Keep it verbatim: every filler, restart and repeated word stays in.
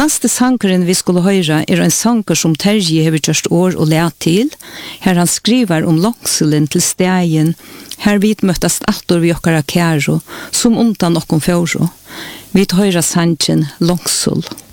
Neste sankeren vi skulle høre er en sanker som Terje har gjort år og lært til. Her han skriver om langselen til stegen. Her vi møttes altor vi okkara kæro, som undan okkom fjoro. Vi hører sanken langsel.